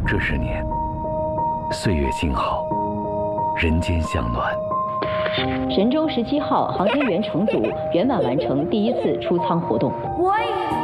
这10年，岁月静好，人间向暖。 神舟17号航天员乘组圆满完成第1次出舱活动。 我已